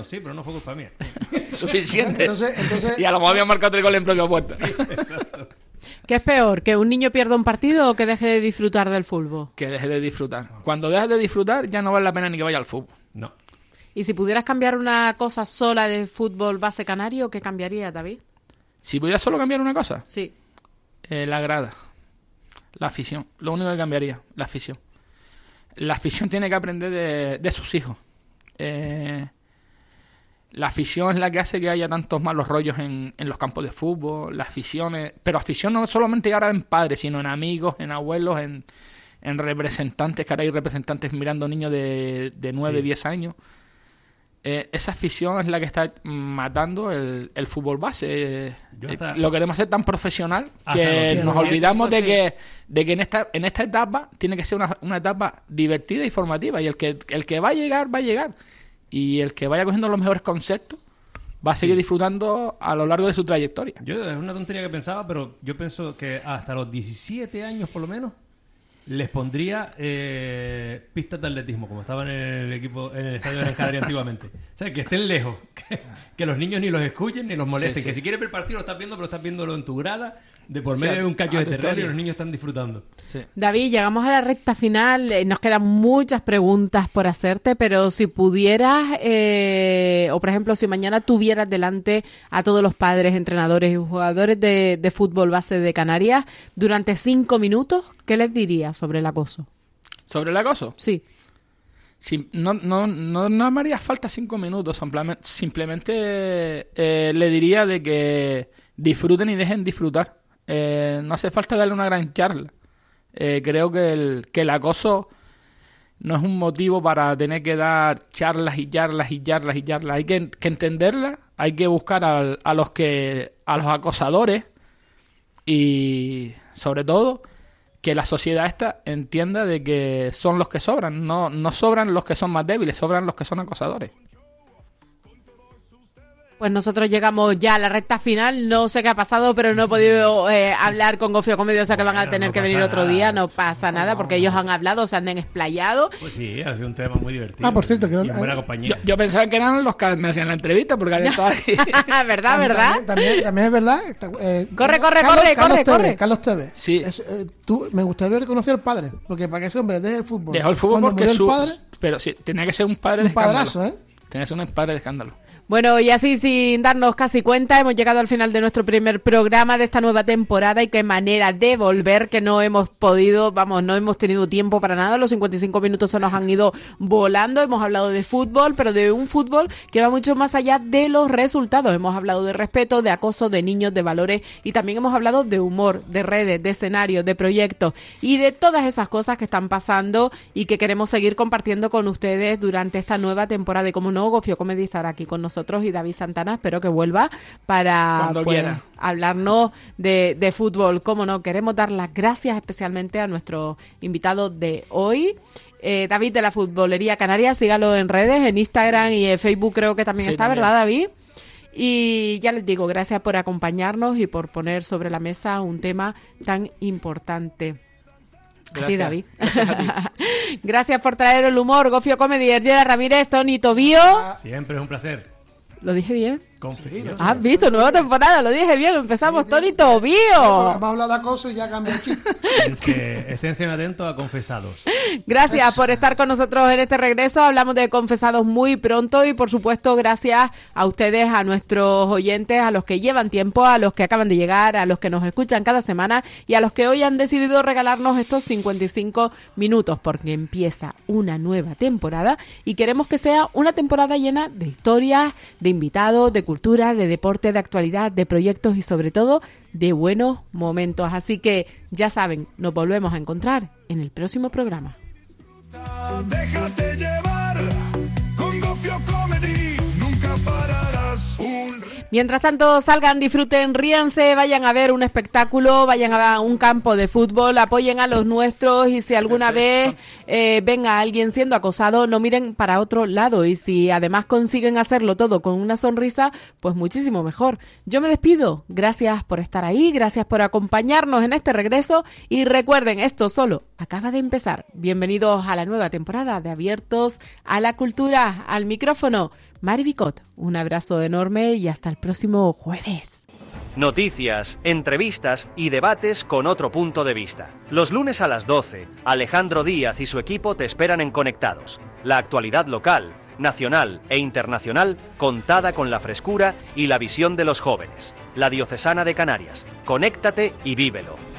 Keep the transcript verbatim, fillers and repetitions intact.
sí, pero no fue culpa mía. Suficiente. Entonces, entonces... Y a lo mejor había marcado tres goles en propia puerta. Sí, exacto. ¿Qué es peor, que un niño pierda un partido o que deje de disfrutar del fútbol? Que deje de disfrutar. Cuando dejas de disfrutar, ya no vale la pena ni que vaya al fútbol. No. Y si pudieras cambiar una cosa sola de fútbol base canario, ¿qué cambiaría, David? Si pudiera solo cambiar una cosa, Sí. eh, la grada, la afición. Lo único que cambiaría, la afición. La afición tiene que aprender de, de sus hijos. Eh, la afición es la que hace que haya tantos malos rollos en, en los campos de fútbol. La afición es, pero afición no solamente ahora en padres, sino en amigos, en abuelos, en, en representantes, que ahora hay representantes mirando niños de, de nueve, Sí. diez años. Eh, esa afición es la que está matando el, el fútbol base. Eh, Yo hasta- lo queremos hacer tan profesional Hasta que los nos diecisiete, olvidamos de sí. que, de que en esta en esta etapa tiene que ser una, una etapa divertida y formativa. Y el que, el que va a llegar, va a llegar. Y el que vaya cogiendo los mejores conceptos va a seguir Sí. disfrutando a lo largo de su trayectoria. Yo, es una tontería que pensaba, pero yo pienso que hasta los diecisiete años, por lo menos, les pondría eh, pistas de atletismo, como estaban en el equipo, en el estadio de Gran Canaria antiguamente. O sea, que estén lejos, que, que los niños ni los escuchen ni los molesten. Sí, sí. Que si quieres ver el partido lo estás viendo, pero estás viéndolo en tu grada, de por Sí, medio a- de un cacho a de tu terreno y historia. los niños están disfrutando. Sí. David, llegamos a la recta final, eh, nos quedan muchas preguntas por hacerte, pero si pudieras, eh, o por ejemplo, si mañana tuvieras delante a todos los padres, entrenadores y jugadores de, de fútbol base de Canarias, durante cinco minutos, ¿qué les dirías sobre el acoso? Sobre el acoso, Sí. si- no, no, no, no me haría falta cinco minutos. Simplemente, simplemente eh, le diría de que disfruten y dejen disfrutar. Eh, no hace falta darle una gran charla. Eh, creo que el, que el acoso no es un motivo para tener que dar charlas y charlas y charlas y charlas. Hay que, que entenderla, hay que buscar al- a los que a los acosadores y sobre todo que la sociedad esta entienda de que son los que sobran, no, no sobran los que son más débiles, sobran los que son acosadores. Pues nosotros llegamos ya a la recta final, no sé qué ha pasado, pero no he podido eh, hablar con Gofio Comedia, o sea que van a Bueno, tener no que venir pasa otro nada. día, no pasa nada, porque ellos han hablado, se han explayado. Pues sí, ha sido un tema muy divertido. Ah, por cierto, que no- y en buena eh, compañía. Yo, yo pensaba que eran los que me hacían la entrevista porque habían estado aquí. ¿Verdad, También- verdad? También, también, también es verdad. Está- eh, Corre, corre, Carlos- corre, Carlos corre, Tevez, corre. Carlos Tevez. Sí. Es, eh, tú, me gustaría reconocer al padre, porque para que ese hombre deje el fútbol. Dejó el fútbol Cuando porque murió su... el padre, Pero sí, tenía que ser un padre de un escándalo. padrazo, ¿eh? Tenía que ser un padre de escándalo. Bueno, y así sin darnos casi cuenta, hemos llegado al final de nuestro primer programa de esta nueva temporada y qué manera de volver que no hemos podido, vamos, no hemos tenido tiempo para nada, los cincuenta y cinco minutos se nos han ido volando, hemos hablado de fútbol, pero de un fútbol que va mucho más allá de los resultados, hemos hablado de respeto, de acoso, de niños, de valores y también hemos hablado de humor, de redes, de escenarios, de proyectos y de todas esas cosas que están pasando y que queremos seguir compartiendo con ustedes durante esta nueva temporada y como no, Gofio Comedy estará aquí con nosotros y David Santana, espero que vuelva para Cuando pues, quiera. hablarnos de, de fútbol. Como no, queremos dar las gracias especialmente a nuestro invitado de hoy, eh, David de la Futbolería Canaria. Sígalo en redes, en Instagram y en Facebook creo que también Sí, está, también. ¿verdad, David? Y ya les digo, gracias por acompañarnos y por poner sobre la mesa un tema tan importante. A ti, Gracias. David. Gracias a ti. Gracias por traer el humor. Gofio Comedy, Ergera Ramírez, Tony Tobío. Siempre es un placer. ¿Lo dije bien? Confesión. ¿Has visto? Nueva temporada, lo dije bien. Empezamos Sí, Tony sí. Tobío. Vamos a hablar de acoso y ya cambia el chip. Que estén atentos a confesados. Gracias por estar con nosotros en este regreso. Hablamos de Confesados muy pronto y, por supuesto, gracias a ustedes, a nuestros oyentes, a los que llevan tiempo, a los que acaban de llegar, a los que nos escuchan cada semana y a los que hoy han decidido regalarnos estos cincuenta y cinco minutos porque empieza una nueva temporada y queremos que sea una temporada llena de historias, de invitados, de cultura, de deporte, de actualidad, de proyectos y, sobre todo, de buenos momentos. Así que, ya saben, nos volvemos a encontrar en el próximo programa. Déjate llevar con Gofio Comedy, nunca pararás. Un Mientras tanto, salgan, disfruten, ríanse, vayan a ver un espectáculo, vayan a un campo de fútbol, apoyen a los nuestros y si alguna vez eh, venga alguien siendo acosado, no miren para otro lado y si además consiguen hacerlo todo con una sonrisa, pues muchísimo mejor. Yo me despido, gracias por estar ahí, gracias por acompañarnos en este regreso y recuerden, esto solo acaba de empezar. Bienvenidos a la nueva temporada de Abiertos a la Cultura, al micrófono Mari Bicot, un abrazo enorme y hasta el próximo jueves. Noticias, entrevistas y debates con otro punto de vista. Los lunes a las doce, Alejandro Díaz y su equipo te esperan en Conectados. La actualidad local, nacional e internacional contada con la frescura y la visión de los jóvenes. La Diocesana de Canarias. Conéctate y vívelo.